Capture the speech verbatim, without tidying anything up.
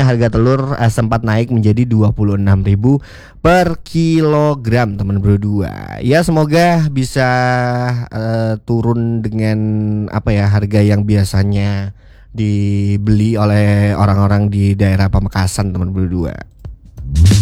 sebelumnya harga telur uh, sempat naik menjadi dua puluh enam ribu per kilogram teman berdua. Ya semoga bisa uh, turun dengan apa ya harga yang biasanya dibeli oleh orang-orang di daerah Pamekasan teman berdua.